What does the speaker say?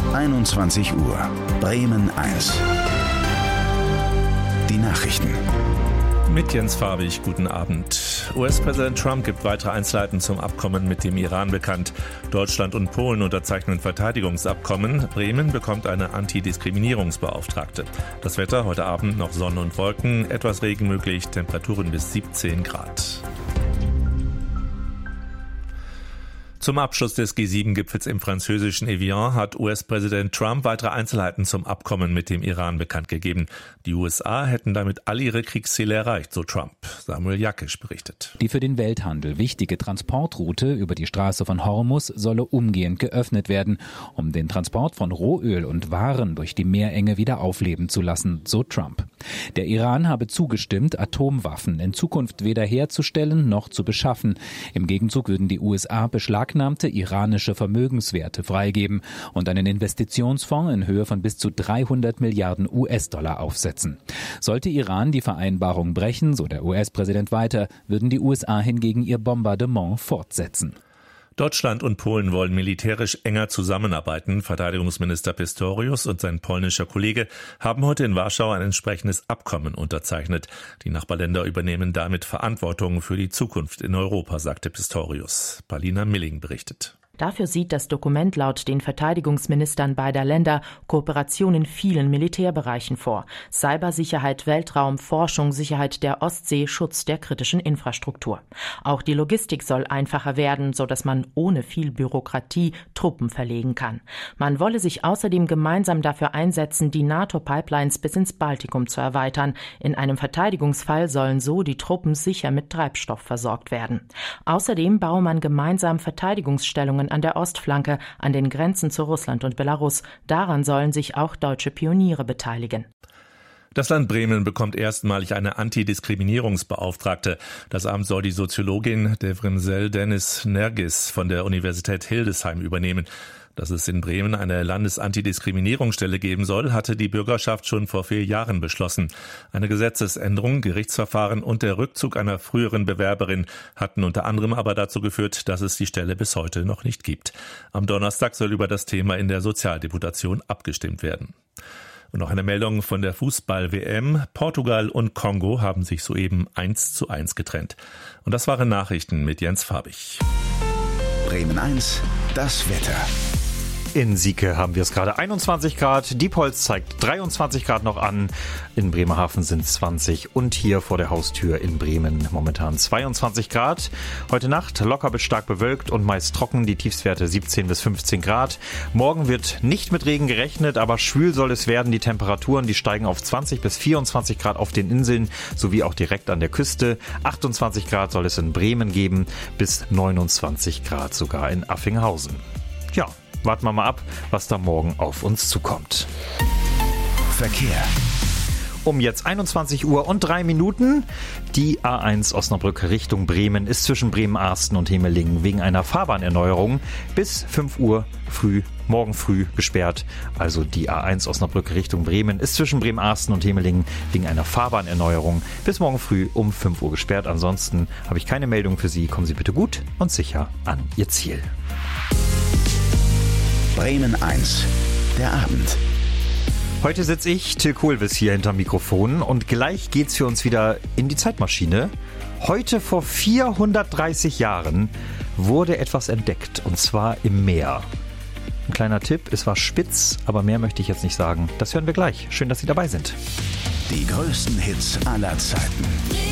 21 Uhr. Bremen 1. Die Nachrichten. Mit Jens Farbig, guten Abend. US-Präsident Trump gibt weitere Einzelheiten zum Abkommen mit dem Iran bekannt. Deutschland und Polen unterzeichnen Verteidigungsabkommen. Bremen bekommt eine Antidiskriminierungsbeauftragte. Das Wetter heute Abend noch Sonne und Wolken, etwas Regen möglich, Temperaturen bis 17 Grad. Zum Abschluss des G7-Gipfels im französischen Evian hat US-Präsident Trump weitere Einzelheiten zum Abkommen mit dem Iran bekannt gegeben. Die USA hätten damit all ihre Kriegsziele erreicht, so Trump. Samuel Jakisch berichtet. Die für den Welthandel wichtige Transportroute über die Straße von Hormuz solle umgehend geöffnet werden, um den Transport von Rohöl und Waren durch die Meerenge wieder aufleben zu lassen, so Trump. Der Iran habe zugestimmt, Atomwaffen in Zukunft weder herzustellen noch zu beschaffen. Im Gegenzug würden die USA beschlagnahmte iranische Vermögenswerte freigeben und einen Investitionsfonds in Höhe von bis zu 300 Milliarden US-Dollar aufsetzen. Sollte Iran die Vereinbarung brechen, so der US-Präsident weiter, würden die USA hingegen ihr Bombardement fortsetzen. Deutschland und Polen wollen militärisch enger zusammenarbeiten. Verteidigungsminister Pistorius und sein polnischer Kollege haben heute in Warschau ein entsprechendes Abkommen unterzeichnet. Die Nachbarländer übernehmen damit Verantwortung für die Zukunft in Europa, sagte Pistorius. Paulina Milling berichtet. Dafür sieht das Dokument laut den Verteidigungsministern beider Länder Kooperation in vielen Militärbereichen vor. Cybersicherheit, Weltraum, Forschung, Sicherheit der Ostsee, Schutz der kritischen Infrastruktur. Auch die Logistik soll einfacher werden, sodass man ohne viel Bürokratie Truppen verlegen kann. Man wolle sich außerdem gemeinsam dafür einsetzen, die NATO-Pipelines bis ins Baltikum zu erweitern. In einem Verteidigungsfall sollen so die Truppen sicher mit Treibstoff versorgt werden. Außerdem baue man gemeinsam Verteidigungsstellungen an der Ostflanke, an den Grenzen zu Russland und Belarus. Daran sollen sich auch deutsche Pioniere beteiligen. Das Land Bremen bekommt erstmalig eine Antidiskriminierungsbeauftragte. Das Amt soll die Soziologin Devrimsel Dennis Nergis von der Universität Hildesheim übernehmen. Dass es in Bremen eine Landesantidiskriminierungsstelle geben soll, hatte die Bürgerschaft schon vor 4 Jahren beschlossen. Eine Gesetzesänderung, Gerichtsverfahren und der Rückzug einer früheren Bewerberin hatten unter anderem aber dazu geführt, dass es die Stelle bis heute noch nicht gibt. Am Donnerstag soll über das Thema in der Sozialdeputation abgestimmt werden. Und noch eine Meldung von der Fußball-WM. Portugal und Kongo haben sich soeben 1:1 getrennt. Und das waren Nachrichten mit Jens Farbig. Bremen 1, das Wetter. In Sieke haben wir es gerade 21 Grad, Diepholz zeigt 23 Grad noch an, in Bremerhaven sind es 20 und hier vor der Haustür in Bremen momentan 22 Grad. Heute Nacht locker bis stark bewölkt und meist trocken, die Tiefstwerte 17 bis 15 Grad. Morgen wird nicht mit Regen gerechnet, aber schwül soll es werden. Die Temperaturen, die steigen auf 20 bis 24 Grad auf den Inseln sowie auch direkt an der Küste. 28 Grad soll es in Bremen geben, bis 29 Grad sogar in Affinghausen. Ja. Warten wir mal ab, was da morgen auf uns zukommt. Verkehr. Um jetzt 21 Uhr und 3 Minuten. Die A1 Osnabrück Richtung Bremen ist zwischen Bremen-Arsten und Hemelingen wegen einer Fahrbahnerneuerung bis 5 Uhr morgen früh gesperrt. Also die A1 Osnabrück Richtung Bremen ist zwischen Bremen-Arsten und Hemelingen wegen einer Fahrbahnerneuerung bis morgen früh um 5 Uhr gesperrt. Ansonsten habe ich keine Meldung für Sie. Kommen Sie bitte gut und sicher an Ihr Ziel. Bremen 1, der Abend. Heute sitze ich, Till Kohlwiss, hier hinterm Mikrofon und gleich geht's für uns wieder in die Zeitmaschine. Heute vor 430 Jahren wurde etwas entdeckt, und zwar im Meer. Ein kleiner Tipp, es war spitz, aber mehr möchte ich jetzt nicht sagen. Das hören wir gleich. Schön, dass Sie dabei sind. Die größten Hits aller Zeiten.